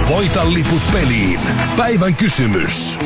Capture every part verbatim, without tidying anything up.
Voita liput peliin. Päivän kysymys.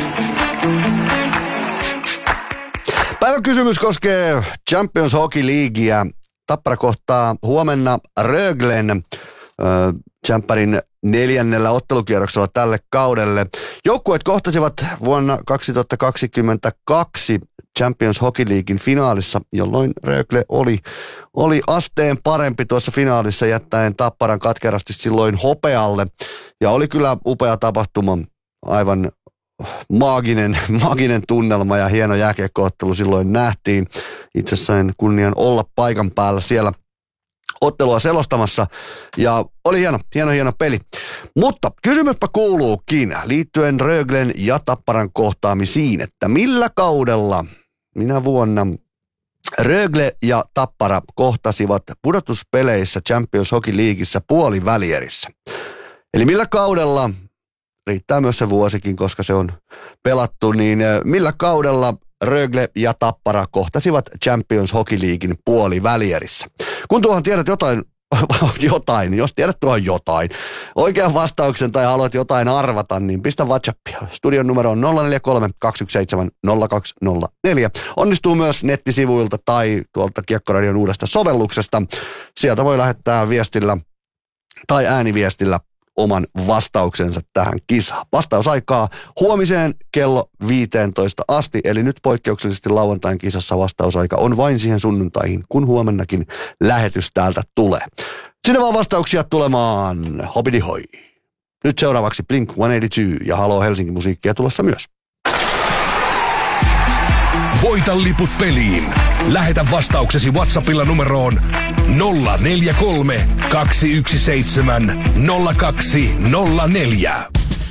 Päivän kysymys koskee Champions Hockey Leaguea. Tappara kohtaa huomenna Röglen äh, Champarin neljännellä ottelukierroksella tälle kaudelle. Joukkueet kohtasivat vuonna kaksituhattakaksikymmentäkaksi Champions Hockey Leaguein finaalissa, jolloin Rögle oli, oli asteen parempi tuossa finaalissa jättäen Tapparan katkerasti silloin hopealle. Ja oli kyllä upea tapahtuma, aivan maaginen, maaginen tunnelma ja hieno jääkiekkoottelu silloin nähtiin. Itse sain kunnian olla paikan päällä siellä ottelua selostamassa ja oli hieno, hieno, hieno peli. Mutta kysymyspä kuuluukin liittyen Röglen ja Tapparan kohtaamisiin, että millä kaudella, minä vuonna Rögle ja Tappara kohtasivat pudotuspeleissä Champions Hockey Leagueissä puolivälierissä. Eli millä kaudella, riittää myös se vuosikin, koska se on pelattu, niin millä kaudella Rögle ja Tappara kohtasivat Champions Hockey Leaguein puolivälierissä. Kun tuohon tiedät jotain, jotain, jos tiedät tuohon jotain, oikean vastauksen tai haluat jotain arvata, niin pistä WhatsAppia. Studion numero on nolla neljä kolme kaksi yksi seitsemän nolla kaksi nolla neljä. Onnistuu myös nettisivuilta tai tuolta Kiekkoradion uudesta sovelluksesta. Sieltä voi lähettää viestillä tai ääniviestillä oman vastauksensa tähän kisaan. Vastausaikaa huomiseen kello viisitoista asti, eli nyt poikkeuksellisesti lauantain kisassa vastausaika on vain siihen sunnuntaihin, kun huomennakin lähetys täältä tulee. Sinne vaan vastauksia tulemaan. Hopidi hoi. Nyt seuraavaksi Blink sata kahdeksankymmentäkaksi ja Halo Helsinki musiikkia tulossa myös. Voita liput peliin. Lähetä vastauksesi WhatsAppilla numeroon nolla neljä kolme kaksi yksi seitsemän nolla kaksi nolla neljä.